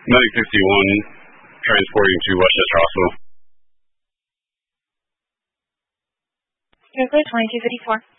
Medic 51, transporting to Westchester Hospital. Airport 2254.